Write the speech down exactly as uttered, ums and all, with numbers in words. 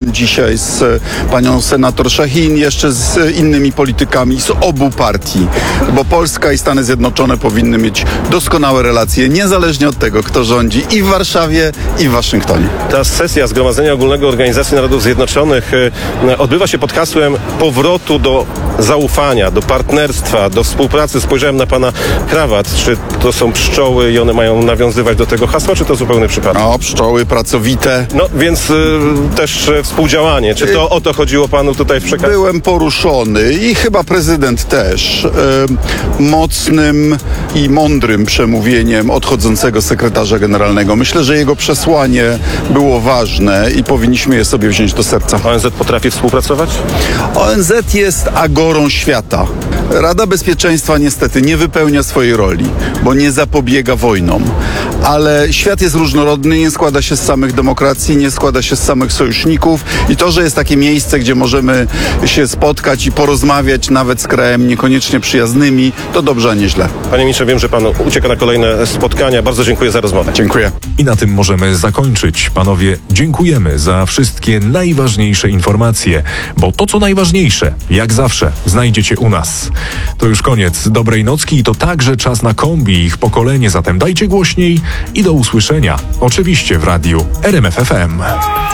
rozmawiałem dzisiaj z panią senator Szahin, jeszcze z innymi politykami z obu partii, bo Polska i Stany Zjednoczone powinny mieć doskonałe relacje, niezależnie od tego, kto rządzi i w Warszawie, i w Waszyngtonie. Ta sesja Zgromadzenia Ogólnego Organizacji Narodów Zjednoczonych e, odbywa się pod hasłem powrotu do zaufania, do partnerstwa, do współpracy. Spojrzałem na pana krawat. Czy to są pszczoły i one mają nawiązywać do tego hasła, czy to zupełny przypadek? No, pszczoły pracowite. No, więc y, też y, współdziałanie. Czy to o to chodziło panu tutaj w przekazie? Byłem poruszony i chyba prezydent też e, mocnym i mądrym przemówieniem odchodzącego sekretarza generalnego. Myślę, że jego przesłanie było ważne i powinniśmy je sobie wziąć do serca. O N Z potrafi współpracować? O N Z jest agorą świata. Rada Bezpieczeństwa niestety nie wypełnia swojej roli, bo nie zapobiega wojnom. Ale świat jest różnorodny, nie składa się z samych demokracji, nie składa się z samych sojuszników i to, że jest takie miejsce, gdzie możemy się spotkać i porozmawiać nawet z krajem niekoniecznie przyjaznymi, to dobrze, a nie źle. Panie ministrze, wiem, że pan ucieka na kolejne spotkania. Bardzo dziękuję za rozmowę. Dziękuję. I na tym możemy zakończyć. Panowie, dziękujemy za wszystkie najważniejsze informacje, bo to, co najważniejsze, jak zawsze, znajdziecie u nas. To już koniec dobrej nocki i to także czas na kombi i ich pokolenie, zatem dajcie głośniej i do usłyszenia. Oczywiście w radiu R M F F M.